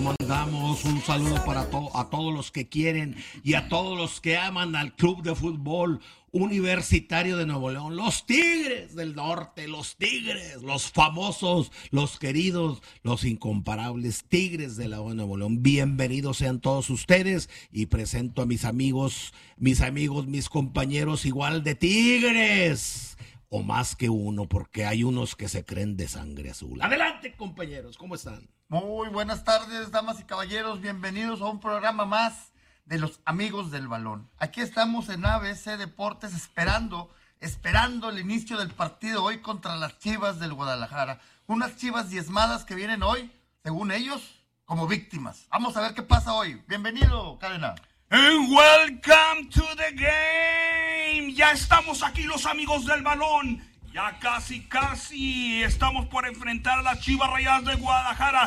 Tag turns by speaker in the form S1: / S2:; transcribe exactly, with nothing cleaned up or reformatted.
S1: mandamos un saludo para to- a todos los que quieren y a todos los que aman al Club de Fútbol Universitario de Nuevo León, los Tigres del Norte, los Tigres, los famosos, los queridos, los incomparables Tigres de la Nuevo León. Bienvenidos sean todos ustedes y presento a mis amigos, mis amigos, mis compañeros igual de Tigres. O más que uno, porque hay unos que se creen de sangre azul. Adelante, compañeros, ¿cómo están?
S2: Muy buenas tardes, damas y caballeros. Bienvenidos a un programa más de los amigos del balón. Aquí estamos en A B C Deportes esperando, esperando el inicio del partido hoy contra las Chivas del Guadalajara. Unas Chivas diezmadas que vienen hoy, según ellos, como víctimas. Vamos a ver qué pasa hoy. Bienvenido, Cadena.
S3: And welcome to the game. Ya estamos aquí los amigos del balón. Ya casi, casi estamos por enfrentar a las Chivas Rayadas de Guadalajara.